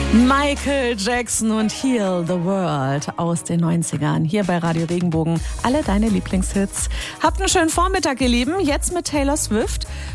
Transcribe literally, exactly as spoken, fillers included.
Michael Jackson und Heal the World aus den neunzigern. Hier bei Radio Regenbogen. Alle deine Lieblingshits. Habt einen schönen Vormittag, ihr Lieben. Jetzt mit Taylor Swift.